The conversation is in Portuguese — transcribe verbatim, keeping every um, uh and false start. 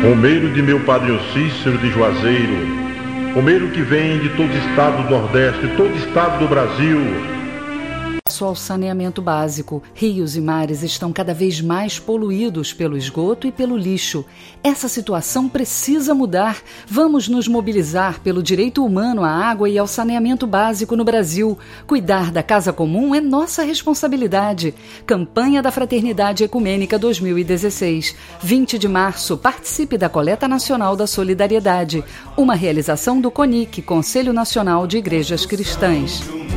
Romeiro de meu padre Cícero de Juazeiro, romeiro que vem de todo estado do Nordeste, todo estado do Brasil. Acesso ao saneamento básico. Rios e mares estão cada vez mais poluídos pelo esgoto e pelo lixo. Essa situação precisa mudar. Vamos nos mobilizar pelo direito humano à água e ao saneamento básico no Brasil. Cuidar da casa comum é nossa responsabilidade. Campanha da Fraternidade Ecumênica dois mil e dezesseis. vinte de março, participe da Coleta Nacional da Solidariedade. Uma realização do CONIC, Conselho Nacional de Igrejas Cristãs.